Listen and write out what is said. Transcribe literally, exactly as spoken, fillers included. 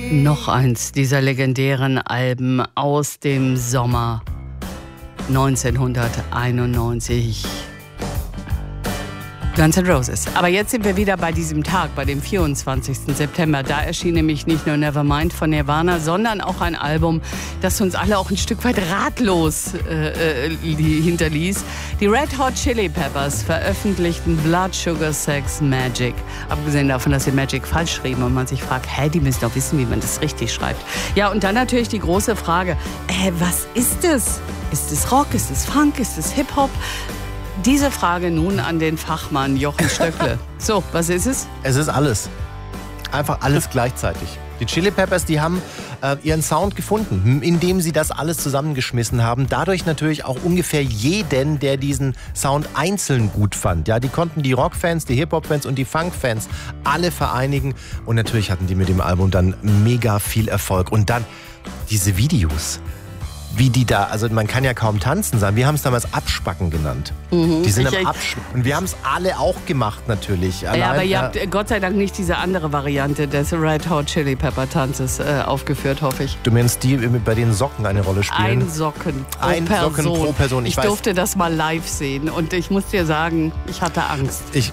Noch eins dieser legendären Alben aus dem Sommer neunzehnhunderteinundneunzig. Guns N' Roses. Aber jetzt sind wir wieder bei diesem Tag, bei dem vierundzwanzigsten September. Da erschien nämlich nicht nur Nevermind von Nirvana, sondern auch ein Album, das uns alle auch ein Stück weit ratlos äh, äh, hinterließ. Die Red Hot Chili Peppers veröffentlichten Blood, Sugar, Sex, Magic. Abgesehen davon, dass sie Magic falsch schrieben und man sich fragt, hä, die müssen doch wissen, wie man das richtig schreibt. Ja, und dann natürlich die große Frage, äh, was ist es? Ist es Rock? Ist es Funk? Ist es Hip-Hop? Diese Frage nun an den Fachmann Jochen Stöckle. So, was ist es? Es ist alles. Einfach alles gleichzeitig. Die Chili Peppers, die haben äh, ihren Sound gefunden, indem sie das alles zusammengeschmissen haben. Dadurch natürlich auch ungefähr jeden, der diesen Sound einzeln gut fand. Ja, die konnten die Rockfans, die Hip-Hop-Fans und die Funk-Fans alle vereinigen. Und natürlich hatten die mit dem Album dann mega viel Erfolg. Und dann diese Videos. Wie die da, also man kann ja kaum tanzen sagen. Wir haben es damals Abspacken genannt. Mhm, die sind am Abspacken. Und wir haben es alle auch gemacht natürlich. Allein, ja, aber ihr habt Gott sei Dank nicht diese andere Variante des Red Hot Chili Pepper Tanzes äh, aufgeführt, hoffe ich. Du meinst die, bei denen Socken eine Rolle spielen? Ein Socken pro Ein Person. Socken pro Person. Ich, ich durfte das mal live sehen und ich muss dir sagen, ich hatte Angst. Ich,